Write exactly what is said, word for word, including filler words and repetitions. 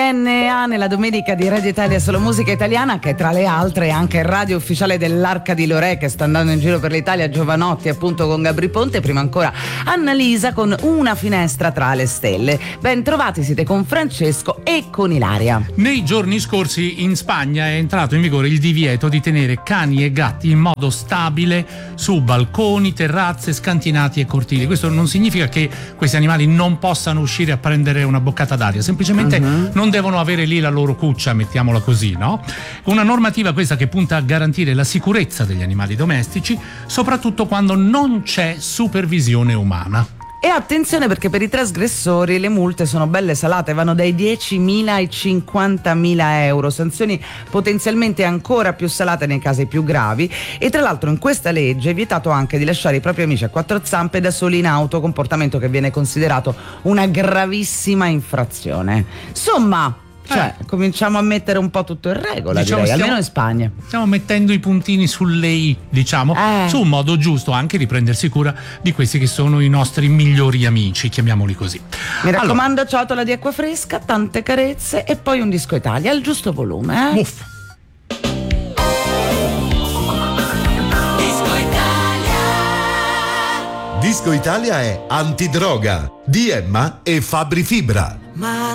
N A nella domenica di Radio Italia Solo Musica Italiana, che tra le altre è anche il radio ufficiale dell'Arca di Lorè, che sta andando in giro per l'Italia. Giovanotti appunto con Gabri Ponte, prima ancora Annalisa con Una finestra tra le stelle. Ben trovati, siete con Francesco e con Ilaria. Nei giorni scorsi in Spagna è entrato in vigore il divieto di tenere cani e gatti in modo stabile su balconi, terrazze, scantinati e cortili. Questo non significa che questi animali non possano uscire a prendere una boccata d'aria, semplicemente uh-huh. non devono avere lì la loro cuccia, mettiamola così, no? Una normativa questa che punta a garantire la sicurezza degli animali domestici, soprattutto quando non c'è supervisione umana. E attenzione, perché per i trasgressori le multe sono belle salate, vanno dai diecimila ai cinquantamila euro, sanzioni potenzialmente ancora più salate nei casi più gravi. E tra l'altro in questa legge è vietato anche di lasciare i propri amici a quattro zampe da soli in auto, comportamento che viene considerato una gravissima infrazione. Insomma, cioè, eh. cominciamo a mettere un po' tutto in regola, diciamo, direi, stiamo, almeno in Spagna. Stiamo mettendo i puntini sulle i, diciamo, eh. su un modo giusto anche di prendersi cura di questi che sono i nostri migliori amici, chiamiamoli così. Mi raccomando, allora, ciotola di acqua fresca, tante carezze e poi un Disco Italia al giusto volume, eh? Uff. Disco Italia. Disco Italia è antidroga di Emma e Fabri Fibra. Ma